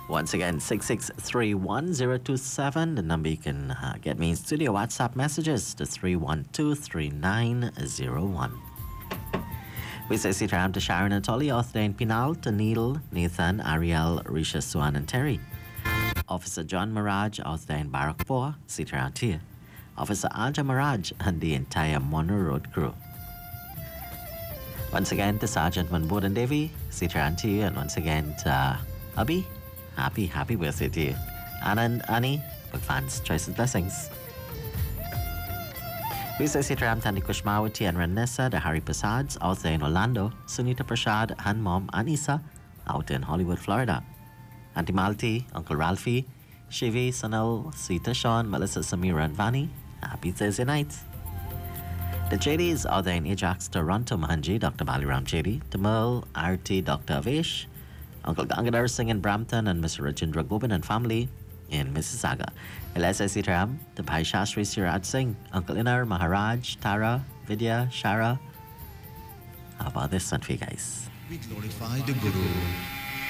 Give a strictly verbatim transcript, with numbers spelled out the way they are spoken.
Once again, six six three one zero two seven. The number you can uh, get me in studio WhatsApp messages to three one two three nine zero one. We say Sitram to Sharon and Tolly, Othdain Pinal, to Neil, Nathan, Ariel, Risha, Swan, and Terry. Officer John Mirage, Othdain Barak four, Sitram to you. Officer Aja Mirage and the entire Monroe Road crew. Once again to Sergeant Manbood and Davy, Sitram to you, and once again to uh, Abby. Happy, happy birthday to you. Anna and Annie, big fans, choices, blessings. We say Sitram Tani Kushmawati and Ranessa, the Harry Prasads, out there in Orlando, Sunita Prashad and Mom Anisa, out in Hollywood, Florida. Auntie Malti, Uncle Ralphie, Shivi, Sanal, Sita Sean, Melissa, Samira, and Vani, happy Thursday night. The J Ds out there in Ajax, Toronto, Mahanji, Doctor Baliram J D, Tamal, R T, Doctor Avesh, Uncle Gangadhar Singh in Brampton, and Mister Rajendra Gobind and family in Mississauga. L S I C Tram, the Bhai Shastri Siraj Singh, Uncle Inar, Maharaj, Tara, Vidya, Shara. How about this one for you guys? We glorify the Guru.